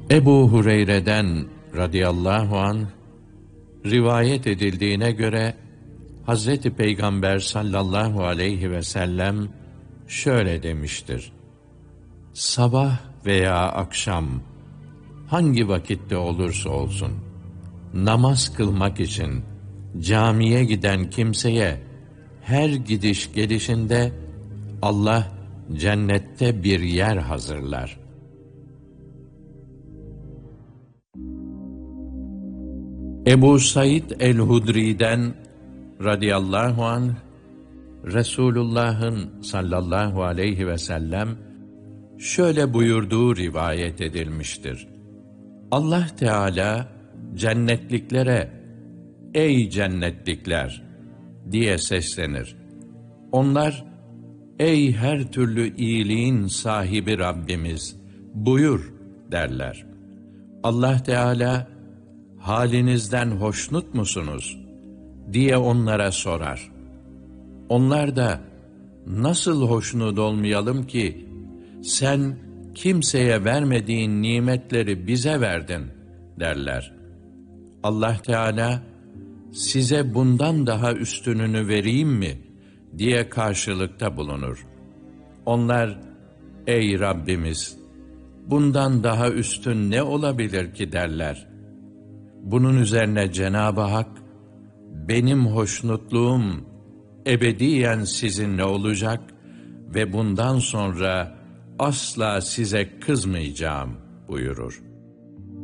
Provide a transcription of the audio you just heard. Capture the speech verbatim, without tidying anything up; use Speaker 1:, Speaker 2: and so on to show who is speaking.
Speaker 1: Ebu Hureyre'den radıyallahu anh rivayet edildiğine göre Hazreti Peygamber sallallahu aleyhi ve sellem şöyle demiştir: sabah veya akşam hangi vakitte olursa olsun namaz kılmak için camiye giden kimseye her gidiş gelişinde Allah cennette bir yer hazırlar. Ebu Said el-Hudri'den radıyallahu anh, Resulullah'ın sallallahu aleyhi ve sellem şöyle buyurduğu rivayet edilmiştir: Allah Teala cennetliklere "Ey cennetlikler!" diye seslenir. Onlar, "Ey her türlü iyiliğin sahibi Rabbimiz, buyur" derler. Allah Teala, "Halinizden hoşnut musunuz?" diye onlara sorar. Onlar da, "Nasıl hoşnut olmayalım ki? Sen kimseye vermediğin nimetleri bize verdin" derler. Allah Teala, "Size bundan daha üstününü vereyim mi?" diye karşılıkta bulunur. Onlar, "Ey Rabbimiz, bundan daha üstün ne olabilir ki?" derler. Bunun üzerine Cenab-ı Hak, "Benim hoşnutluğum ebediyen sizinle olacak ve bundan sonra asla size kızmayacağım" buyurur.